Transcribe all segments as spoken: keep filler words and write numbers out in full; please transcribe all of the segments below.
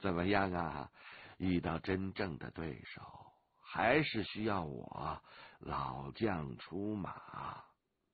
怎么样啊？遇到真正的对手，还是需要我老将出马。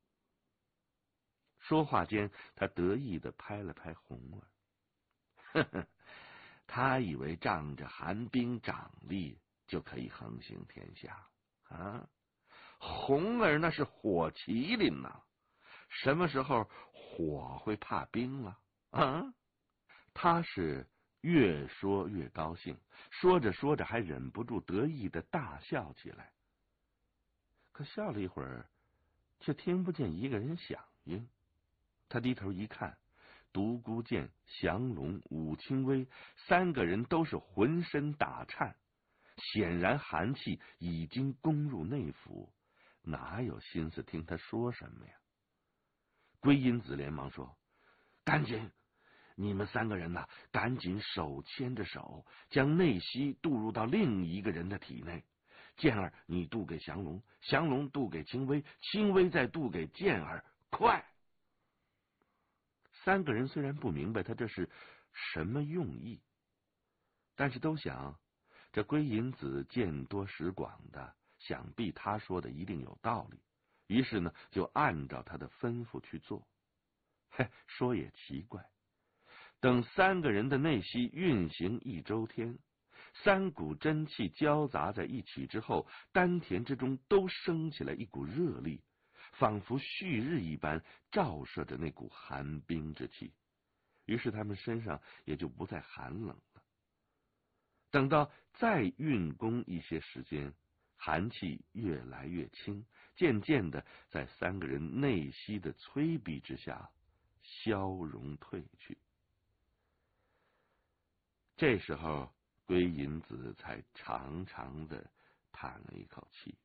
说话间，他得意地拍了拍红儿，呵呵，他以为仗着寒冰掌力就可以横行天下啊！红儿那是火麒麟呐、啊，什么时候火会怕冰了啊？他是越说越高兴，说着说着还忍不住得意的大笑起来。可笑了一会儿，却听不见一个人响应。他低头一看，独孤剑、降龙、武清威三个人都是浑身打颤，显然寒气已经攻入内府，哪有心思听他说什么呀？归阴子连忙说：“赶紧，你们三个人呐、啊，赶紧手牵着手，将内息渡入到另一个人的体内。剑儿，你渡给降龙，降龙渡给清威，清威再渡给剑儿，快！”三个人虽然不明白他这是什么用意，但是都想这归隐子见多识广的，想必他说的一定有道理，于是呢就按照他的吩咐去做。嘿，说也奇怪，等三个人的内息运行一周天，三股真气交杂在一起之后，丹田之中都升起来一股热力，仿佛旭日一般照射着那股寒冰之气，于是他们身上也就不再寒冷了。等到再运功一些时间，寒气越来越轻，渐渐的在三个人内息的催逼之下消融退去。这时候归隐子才长长的叹了一口气，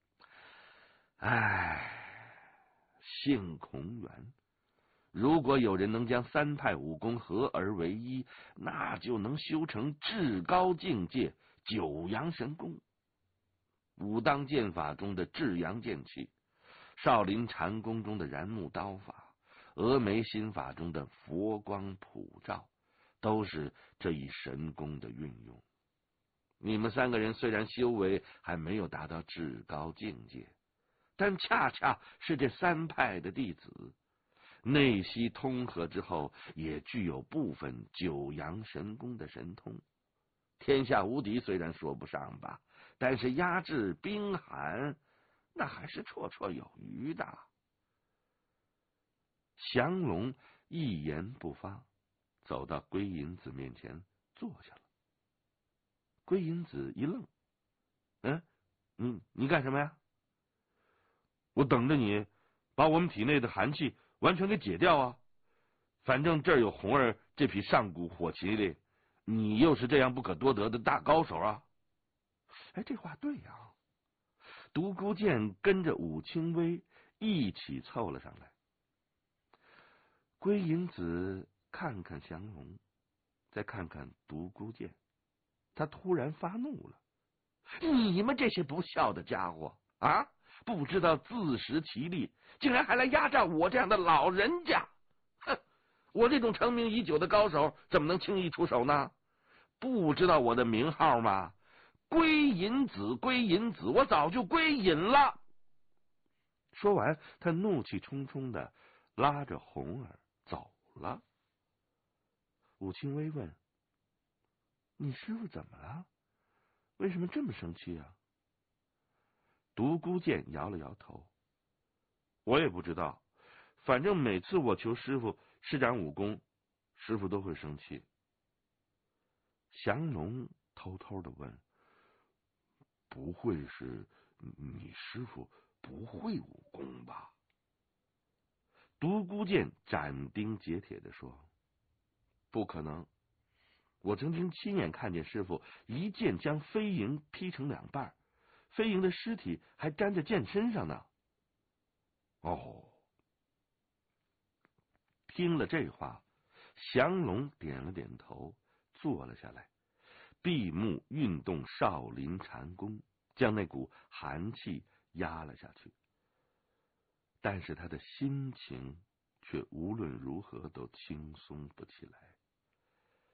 唉，幸孔远，如果有人能将三派武功合而为一，那就能修成至高境界九阳神功。武当剑法中的至阳剑气，少林禅功中的燃木刀法，峨眉心法中的佛光普照，都是这一神功的运用。你们三个人虽然修为还没有达到至高境界，但恰恰是这三派的弟子，内息通合之后，也具有部分九阳神功的神通。天下无敌虽然说不上吧，但是压制冰寒，那还是绰绰有余的。降龙一言不发，走到归隐子面前坐下了。归隐子一愣：“嗯，你你干什么呀？”“我等着你把我们体内的寒气完全给解掉啊！反正这儿有红儿这匹上古火麒麟，你又是这样不可多得的大高手啊！”哎，这话对呀、啊。独孤剑跟着武清威一起凑了上来。归隐子看看降龙，再看看独孤剑，他突然发怒了：“你们这些不孝的家伙啊！不知道自食其力，竟然还来压榨我这样的老人家！哼，我这种成名已久的高手怎么能轻易出手呢？不知道我的名号吗？归隐子，归隐子，我早就归隐了！”说完，他怒气冲冲的拉着红儿走了。武清威问：“你师傅怎么了？为什么这么生气啊？”独孤剑摇了摇头：“我也不知道，反正每次我求师傅施展武功，师傅都会生气。”降龙偷偷的问：“不会是你师傅不会武功吧？”独孤剑斩钉截铁的说：“不可能，我曾经亲眼看见师傅一剑将飞蝇劈成两半，飞蝇的尸体还粘在剑身上呢。”哦，听了这话，降龙点了点头，坐了下来，闭目运动少林禅功，将那股寒气压了下去。但是他的心情却无论如何都轻松不起来。